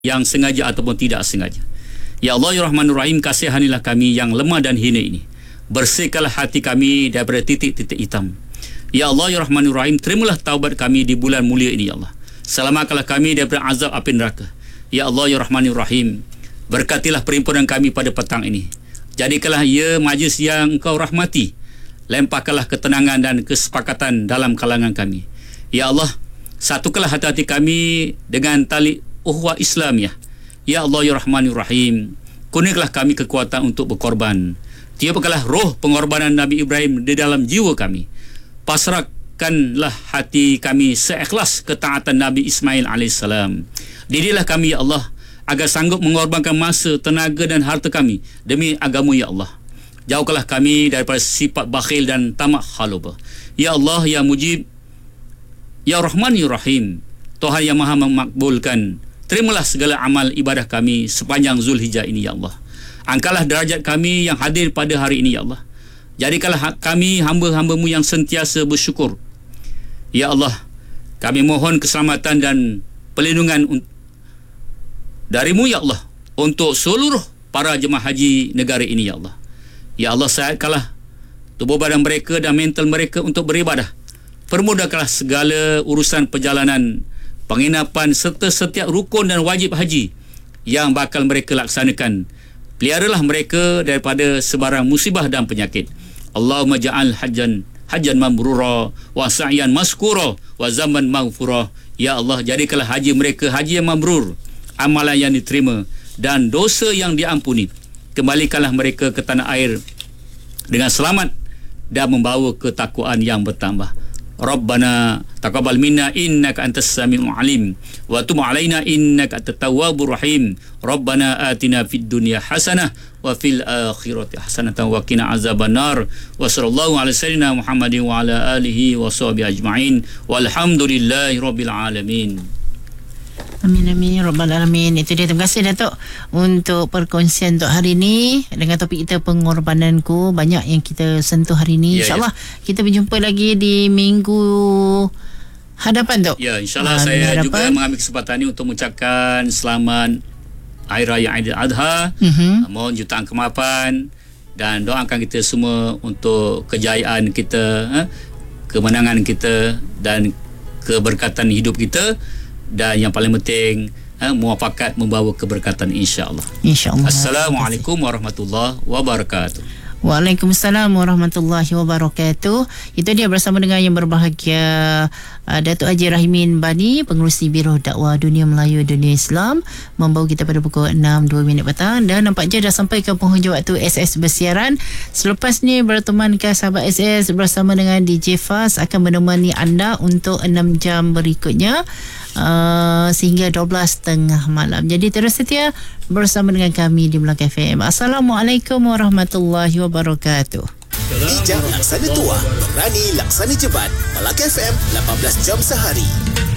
yang sengaja ataupun tidak sengaja. Ya Allah, Ya Rahmanur Rahim, kasihanilah kami yang lemah dan hina ini. Bersihkanlah hati kami daripada titik-titik hitam. Ya Allah, Ya Rahmanur Rahim, terimalah taubat kami di bulan mulia ini, Ya Allah. Selamatkanlah kami daripada azab api neraka. Ya Allah, Ya Rahmanur Rahim, berkatilah perhimpunan kami pada petang ini. Jadikanlah ia majlis yang Engkau rahmati. Lempahkanlah ketenangan dan kesepakatan dalam kalangan kami. Ya Allah, satukanlah hati-hati kami dengan tali uhwah Islamiyah. Ya Allah, Ya Rahmanur Rahim, kurniakanlah kami kekuatan untuk berkorban. Tiupkanlah roh pengorbanan Nabi Ibrahim di dalam jiwa kami. Pasrahkanlah hati kami seikhlas ketaatan Nabi Ismail AS. Didilah kami, Ya Allah, agar sanggup mengorbankan masa, tenaga dan harta kami demi agama, Ya Allah. Jauhkanlah kami daripada sifat bakhil dan tamak halubah. Ya Allah, Ya Mujib, Ya Rahman, Ya Rahim, Tuhan yang maha memakbulkan, terimalah segala amal ibadah kami sepanjang Zulhijjah ini, Ya Allah. Angkatlah derajat kami yang hadir pada hari ini, Ya Allah. Jadikanlah kami hamba-hamba-Mu yang sentiasa bersyukur. Ya Allah, kami mohon keselamatan dan perlindungan dari-Mu, Ya Allah, untuk seluruh para jemaah haji negara ini, Ya Allah. Ya Allah, sihatkanlah tubuh badan mereka dan mental mereka untuk beribadah. Permudahkanlah segala urusan perjalanan, penginapan serta setiap rukun dan wajib haji yang bakal mereka laksanakan. Peliharalah mereka daripada sebarang musibah dan penyakit. Allahumma ja'al hajjan mabrura wa sa'yan maskura wa zaman maghfura. Ya Allah, jadikanlah haji mereka haji yang mabrur, amalan yang diterima dan dosa yang diampuni. Kembalikanlah mereka ke tanah air dengan selamat dan membawa ketakwaan yang bertambah. Rabbana taqabbal minna innaka antas samiul alim wa tub alaina innaka antat tawwabur rahim. Rabbana atina fid dunya hasanah wa fil akhirati hasanatan wa qina azabannar. Wa sallallahu ala sayyidina Muhammadin wa ala alihi wa sahbihi ajma'in walhamdulillahi rabbil alamin. Amin amin rabbal alamin. Itu dia, terima kasih Datuk untuk perkongsian untuk hari ini dengan topik kita pengorbananku. Banyak yang kita sentuh hari ini. InsyaAllah kita berjumpa lagi di minggu hadapan, Tok. Ya, insyaAllah saya juga mengambil kesempatan ini untuk mengucapkan selamat Hari Raya Aidiladha. Mohon jutaan kemaafan dan doakan kita semua untuk kejayaan kita, kemenangan kita dan keberkatan hidup kita. Dan yang paling penting, muafakat membawa keberkatan, insya-Allah. Insya-Allah. Assalamualaikum warahmatullahi wabarakatuh. Waalaikumsalam warahmatullahi wabarakatuh. Itu dia bersama dengan yang berbahagia Datuk Haji Rahimin Bani, pengerusi Biro Dakwah Dunia Melayu Dunia Islam, membawa kita pada pukul 6.02 petang. Dan nampaknya dah sampai ke penghujung waktu SS bersiaran. Selepas ni bertemankah sahabat SS bersama dengan DJ Faz akan menemani anda untuk 6 jam berikutnya, sehingga 12.30 malam. Jadi terus setia bersama dengan kami di Melaka FM. Assalamualaikum warahmatullahi wabarakatuh. Bijak laksana tua, berani laksana jebat. Melaka FM 18 jam sehari.